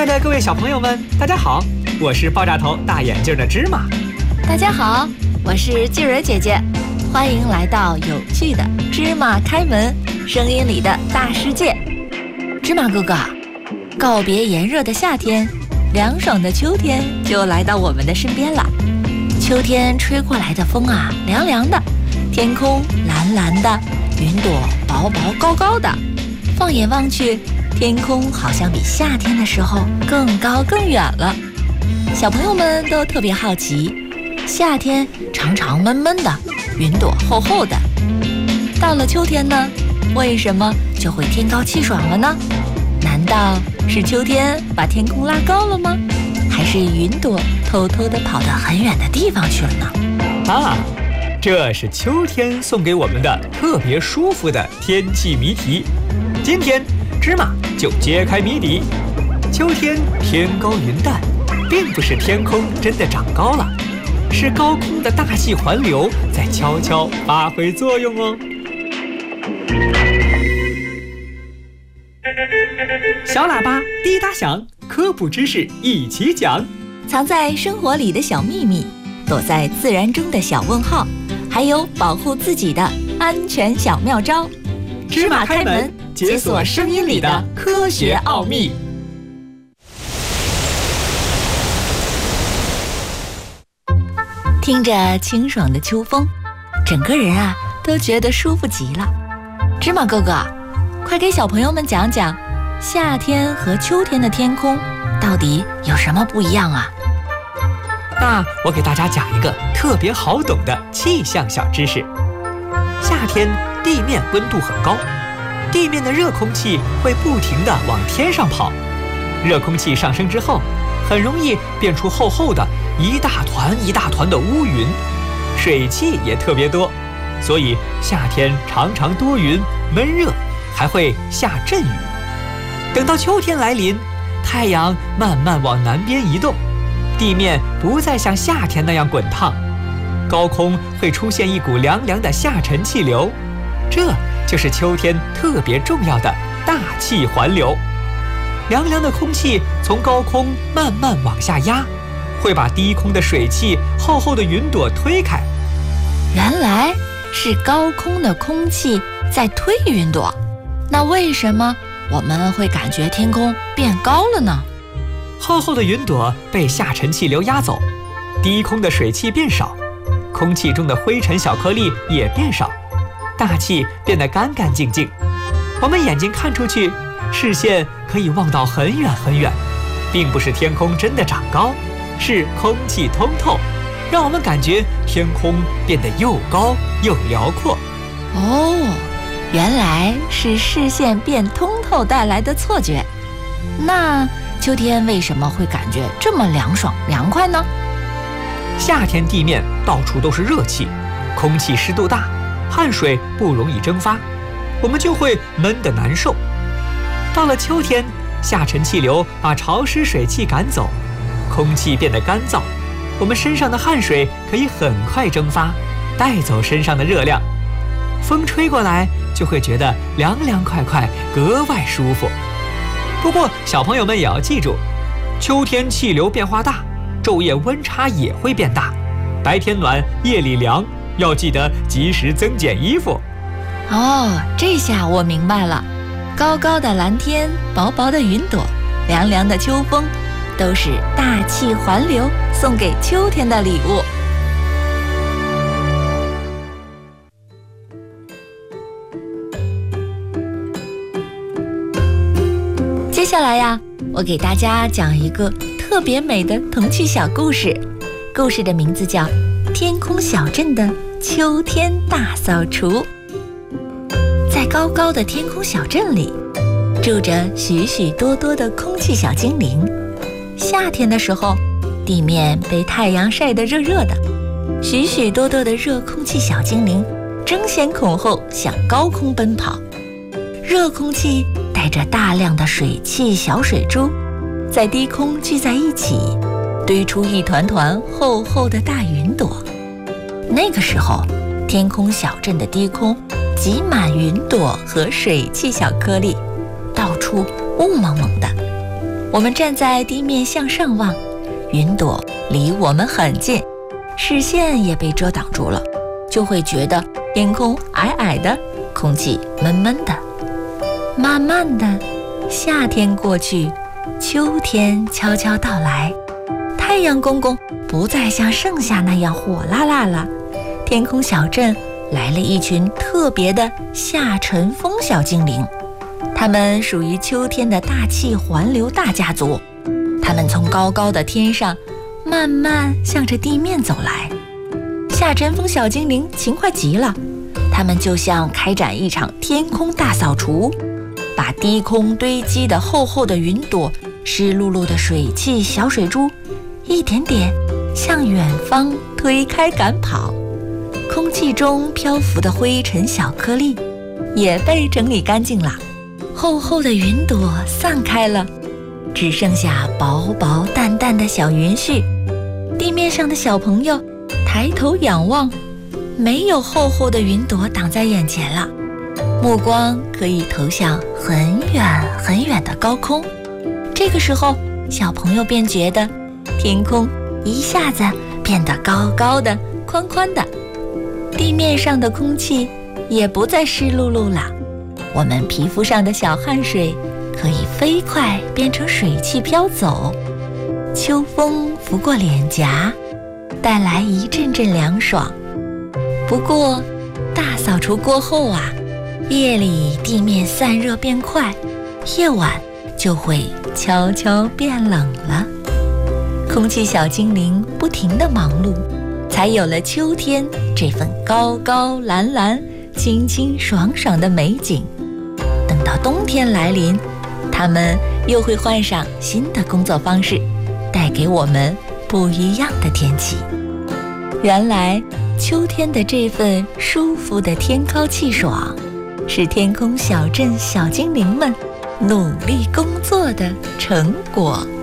爱的各位小朋友们，大家好，我是爆炸头大眼镜的芝麻。 大家好，我是静蕊姐姐，欢迎来到有趣的芝麻开门，声音里的大世界。芝麻哥哥，告别炎热的夏天，凉爽的秋天就来到我们的身边了。秋天吹过来的风啊，凉凉的，天空蓝蓝的，云朵薄薄高高的，放眼望去，天空好像比夏天的时候更高更远了。小朋友们都特别好奇，夏天常常闷闷的，云朵厚厚的，到了秋天呢，为什么就会天高气爽了呢？难道是秋天把天空拉高了吗？还是云朵偷偷地跑到很远的地方去了呢？ 这是秋天送给我们的特别舒服的天气谜题。今天芝麻就揭开谜底。秋天天高云淡，并不是天空真的长高了，是高空的大气环流在悄悄发挥作用哦。小喇叭滴答响，科普知识一起讲。 藏在生活里的小秘密，躲在自然中的小问号，还有保护自己的安全小妙招。 芝麻开门，解锁声音里的科学奥秘。 听着清爽的秋风，整个人啊都觉得舒服极了。芝麻哥哥，快给小朋友们讲讲，夏天和秋天的天空到底有什么不一样啊？ 那我给大家讲一个特别好懂的气象小知识。夏天地面温度很高，地面的热空气会不停地往天上跑，热空气上升之后，很容易变出厚厚的一大团一大团的乌云，水汽也特别多，所以夏天常常多云闷热，还会下阵雨。等到秋天来临，太阳慢慢往南边移动，地面不再像夏天那样滚烫，高空会出现一股凉凉的下沉气流，这就是秋天特别重要的大气环流。凉凉的空气从高空慢慢往下压，会把低空的水汽、厚厚的云朵推开。 原来是高空的空气在推云朵，那为什么我们会感觉天空变高了呢？ 厚厚的云朵被下沉气流压走，低空的水汽变少，空气中的灰尘小颗粒也变少，大气变得干干净净。我们眼睛看出去，视线可以望到很远很远，并不是天空真的长高，是空气通透，让我们感觉天空变得又高又辽阔。 原来是视线变通透带来的错觉。那秋天为什么会感觉这么凉爽凉快呢？ 夏天地面到处都是热气，空气湿度大，汗水不容易蒸发，我们就会闷得难受。到了秋天，下沉气流把潮湿水汽赶走，空气变得干燥，我们身上的汗水可以很快蒸发，带走身上的热量。风吹过来就会觉得凉凉快快，格外舒服。不过小朋友们也要记住，秋天气流变化大，昼夜温差也会变大，白天暖夜里凉，要记得及时增减衣服。 这下我明白了，高高的蓝天，薄薄的云朵，凉凉的秋风，都是大气环流送给秋天的礼物。接下来呀，我给大家讲一个特别美的童趣小故事，故事的名字叫《天空小镇的秋天大扫除》。在高高的天空小镇里，住着许许多多的空气小精灵。夏天的时候，地面被太阳晒得热热的，许许多多的热空气小精灵争先恐后向高空奔跑。热空气带着大量的水汽小水珠，在低空聚在一起，堆出一团团厚厚的大云朵。那个时候，天空小镇的低空挤满云朵和水汽小颗粒，到处雾蒙蒙的。 我们站在地面向上望，云朵离我们很近，视线也被遮挡住了，就会觉得天空矮矮的，空气闷闷的。慢慢的，夏天过去，秋天悄悄到来，太阳公公不再像盛夏那样火辣辣了。天空小镇来了一群特别的夏晨风小精灵，他们属于秋天的大气环流大家族。他们从高高的天上慢慢向着地面走来。夏晨风小精灵勤快极了，他们就像开展一场天空大扫除，把低空堆积的厚厚的云朵、湿漉漉的水汽小水珠一点点向远方推开赶跑。空气中漂浮的灰尘小颗粒也被整理干净了，厚厚的云朵散开了，只剩下薄薄淡淡的小云絮。地面上的小朋友抬头仰望，没有厚厚的云朵挡在眼前了，目光可以投向很远很远的高空。这个时候，小朋友便觉得天空一下子变得高高的、宽宽的，地面上的空气也不再湿漉漉了，我们皮肤上的小汗水可以飞快变成水汽飘走。秋风拂过脸颊，带来一阵阵凉爽。不过大扫除过后啊，夜里地面散热变快，夜晚就会悄悄变冷了。空气小精灵不停地忙碌，才有了秋天这份高高蓝蓝、清清爽爽的美景。等到冬天来临，他们又会换上新的工作方式，带给我们不一样的天气。原来秋天的这份舒服的天高气爽，是天空小镇小精灵们努力工作的成果。